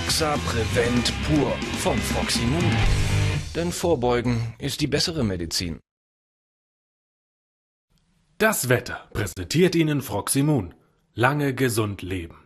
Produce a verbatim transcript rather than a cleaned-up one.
Foxa Prevent Pur von Froximund. Denn Vorbeugen ist die bessere Medizin. Das Wetter präsentiert Ihnen Froximund. Lange gesund leben.